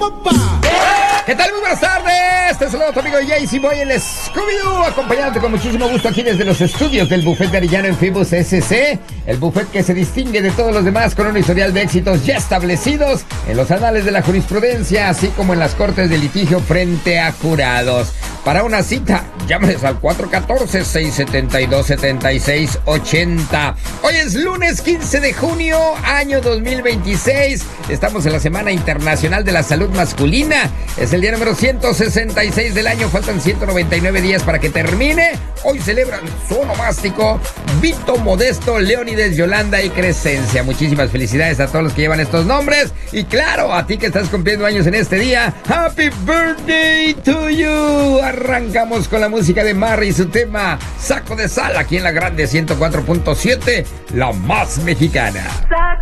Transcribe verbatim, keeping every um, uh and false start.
compa. ¿Qué tal? Muy buenas tardes. Te saludo a tu amigo Jaycee Boy, el Scooby-Doo, acompañándote con muchísimo gusto aquí desde los estudios del Buffet de Arellano en Fibus S C. El buffet que se distingue de todos los demás con un historial de éxitos ya establecidos en los anales de la jurisprudencia, así como en las cortes de litigio frente a jurados. Para una cita, llámales al cuatro uno cuatro, seis siete dos, siete seis ocho cero. Hoy es lunes quince de junio, año dos mil veintiséis. Estamos en la Semana Internacional de la Salud Masculina. Es el día número ciento sesenta y seis del año. Faltan ciento noventa y nueve días para que termine. Hoy celebran su onomástico Vito, Modesto, Leónides, Yolanda y Crescencia. Muchísimas felicidades a todos los que llevan estos nombres. Y claro, a ti que estás cumpliendo años en este día, ¡Happy Birthday to you! Arrancamos con la música de Marry y su tema Saco de Sal, aquí en la Grande ciento cuatro punto siete, la más mexicana.